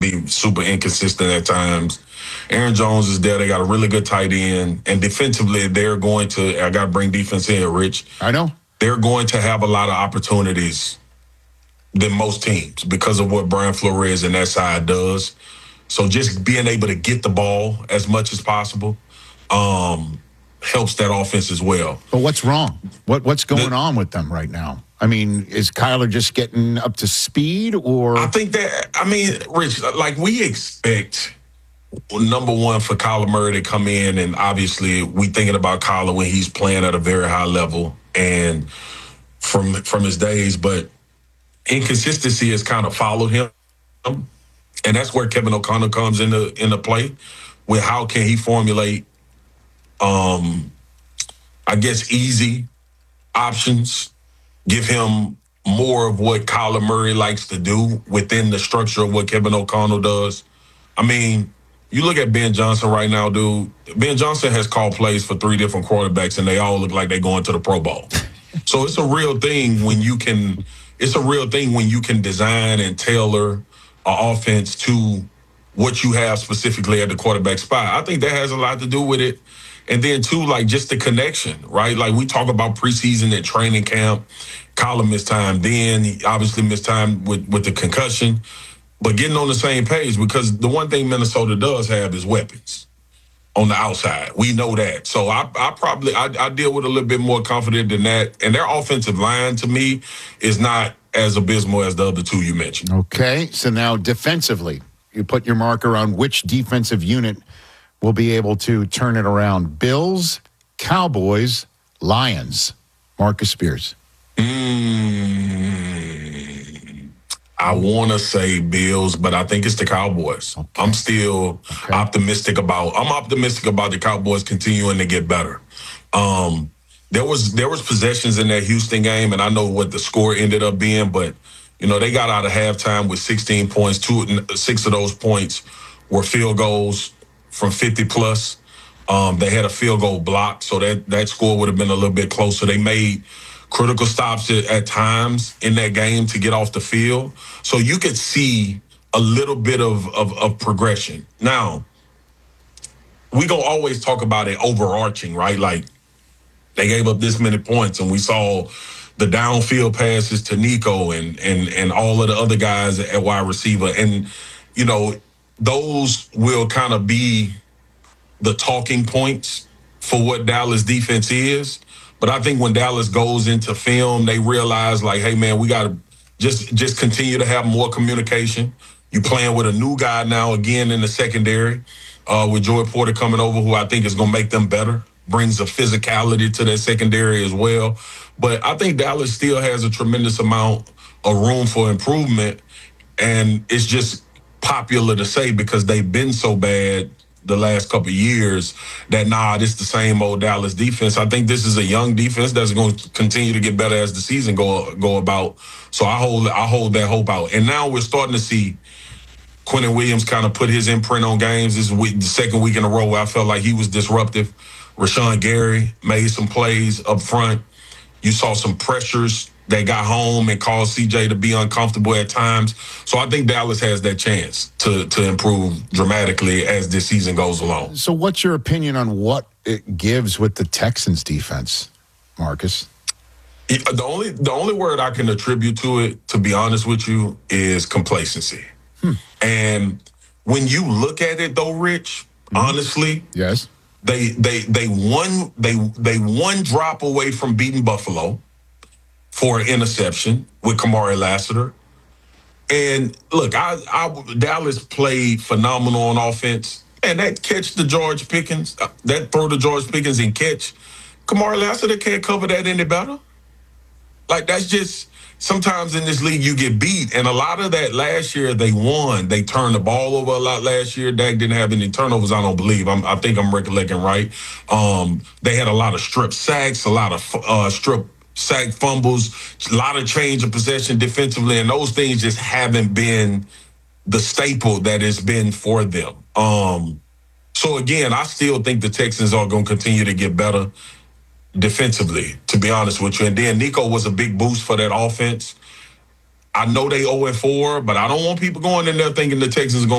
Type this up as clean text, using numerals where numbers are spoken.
be super inconsistent at times. Aaron Jones is there. They got a really good tight end. And defensively, they're going to, I got to bring defense in, Rich. I know. They're going to have a lot of opportunities than most teams because of what Brian Flores and that side does. So just being able to get the ball as much as possible helps that offense as well. But what's wrong? What's going on with them right now? I mean, is Kyler just getting up to speed, or? I think that, Rich, like we expect, number one, for Kyler Murray to come in, and obviously we thinking about Kyler when he's playing at a very high level and from his days, but inconsistency has kind of followed him. And that's where Kevin O'Connell comes into play with how can he formulate, easy options, give him more of what Kyler Murray likes to do within the structure of what Kevin O'Connell does. I mean, you look at Ben Johnson right now, dude. Ben Johnson has called plays for 3 different quarterbacks, and they all look like they're going to the Pro Bowl. So it's a real thing when you can design and tailor an offense to what you have specifically at the quarterback spot. I think that has a lot to do with it. And then, too, like just the connection, right? Like we talk about preseason and training camp. Kyler missed time then. He obviously missed time with the concussion. But getting on the same page, because the one thing Minnesota does have is weapons on the outside. We know that. So I deal with a little bit more confident than that. And their offensive line, to me, is not as abysmal as the other two you mentioned. Okay, so now defensively, you put your marker on which defensive unit will be able to turn it around. Bills, Cowboys, Lions. Marcus Spears. I want to say Bills, but I think it's the Cowboys. Okay. I'm still optimistic about the Cowboys continuing to get better. There was possessions in that Houston game, and I know what the score ended up being, but they got out of halftime with 16 points. 6 of those points were field goals from 50 plus. They had a field goal block, so that score would have been a little bit closer. They made critical stops at times in that game to get off the field. So you could see a little bit of progression. Now, we gonna always talk about it overarching, right? Like they gave up this many points, and we saw the downfield passes to Nico and all of the other guys at wide receiver. And, those will kind of be the talking points for what Dallas defense is. But I think when Dallas goes into film, they realize, like, hey, man, we got to just continue to have more communication. You playing with a new guy now again in the secondary with Joey Porter coming over, who I think is going to make them better, brings a physicality to that secondary as well. But I think Dallas still has a tremendous amount of room for improvement, and it's just popular to say because they've been so bad the last couple of years that this is the same old Dallas defense. I think this is a young defense that's going to continue to get better as the season go about. So I hold that hope out. And now we're starting to see Quentin Williams kind of put his imprint on games. This is the second week in a row where I felt like he was disruptive. Rashawn Gary made some plays up front. You saw some pressures that got home and caused CJ to be uncomfortable at times. So I think Dallas has that chance to improve dramatically as this season goes along. So what's your opinion on what it gives with the Texans defense, Marcus? The only word I can attribute to it, to be honest with you, is complacency. And when you look at it though, Rich, honestly, yes, they one drop away from beating Buffalo for an interception with Kamari Lassiter. And look, Dallas played phenomenal on offense. And that catch to George Pickens, that throw to George Pickens and catch, Kamari Lassiter can't cover that any better. Like, that's just, sometimes in this league you get beat. And a lot of that last year they won. They turned the ball over a lot last year. Dak didn't have any turnovers, I don't believe. I think I'm recollecting right. They had a lot of strip sacks, a lot of strip sack fumbles, a lot of change of possession defensively, and those things just haven't been the staple that it's been for them. So again, I still think the Texans are going to continue to get better defensively, to be honest with you. And then Nico was a big boost for that offense. I know they 0-4, but I don't want people going in there thinking the Texans are going